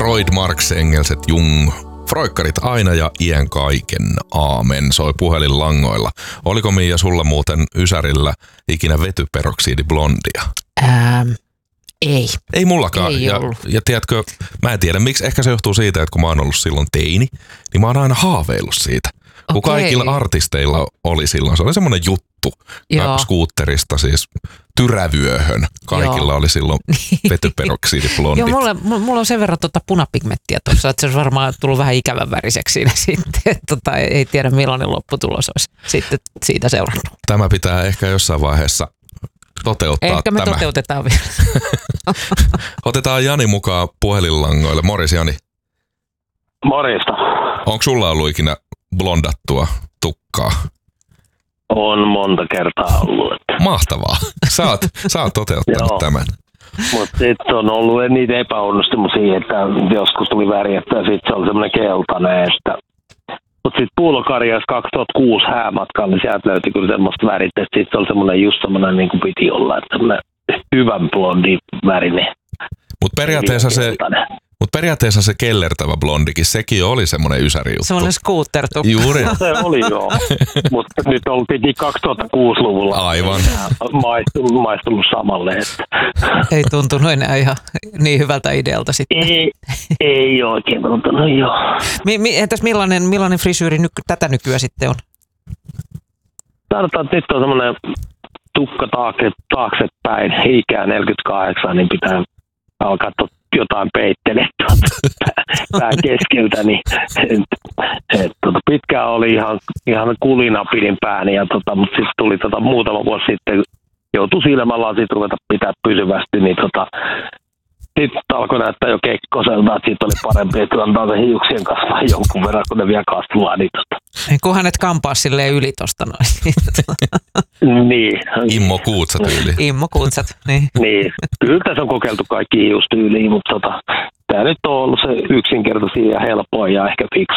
Freud, Marx, Engels, Jung, Freukkarit aina ja iän kaiken. Aamen, soi puhelinlangoilla. Oliko Miia sulla muuten Ysärillä ikinä vetyperoksidiblondia? Ei. Ei mullakaan. Ei ollut. Ja tiedätkö, mä en tiedä miksi, ehkä se johtuu siitä, että kun mä oon ollut silloin teini, niin mä oon aina haaveillut siitä. Kun kaikilla artisteilla oli silloin, se oli semmoinen juttu. Skuutterista siis tyrävyöhön. Kaikilla oli silloin vetyperoksidiblondit. Joo, mulla on sen verran punapigmenttiä tuossa, että se olisi varmaan tullut vähän ikävän väriseksi siinä sitten. Ei tiedä millainen lopputulos olisi sitten siitä seurannut. Tämä pitää ehkä jossain vaiheessa toteuttaa. Ehkä me toteutetaan vielä. Otetaan Jani mukaan puhelinlangoille. Morjes Jani. Morjesta. Onko sulla ollut ikinä blondattua tukkaa? On monta kertaa ollut. Mahtavaa. Sä oot toteuttanut tämän. Mutta sitten on ollut niitä epäonnistumisia, että joskus tuli värjettä ja sitten se oli semmoinen keltainen. Mutta sitten Puulokarjassa 2006 häämatkalla, niin sieltä löytyi kyllä semmoista värittä, että sitten se oli semmoinen just semmoinen niin kuin piti olla, että semmoinen hyvän blondi värinen. Mutta periaatteessa se kellertävä blondikin, sekin oli semmoinen ysäri juttu. Semmoinen scooter-tukka. Juuri. Se oli joo, mutta nyt oltiin 2006-luvulla. Aivan. Maistunut samalle. Että. Ei tuntunut enää ihan niin hyvältä idealta sitten. Ei oikein tuntunut, joo. Entäs millainen frisyyri tätä nykyään sitten on? Tarvitaan, että nyt on semmoinen tukka taaksepäin, ikää 48, niin pitää alkaa jotain peittele pään keskeltä, niin pitkään oli ihan kulina pidin pääni, mutta sitten tuli muutama vuosi sitten, joutui silmälasit ruveta pitää pysyvästi, niin sitten alkoi näyttää jo kekkoselta, että siitä oli parempi, että antaa se hiuksien kasvaa jonkun verran, kun ne vielä kasvaa. Kunhan et kampaa silleen yli tosta noin. Niin. Immo Kuutsat-tyyli. Immo Kuutsat, niin. Niin. Kyllä tässä on kokeiltu kaikki hiustyyliä, mutta tämä nyt on ollut se yksinkertaisia ja helppoa ja ehkä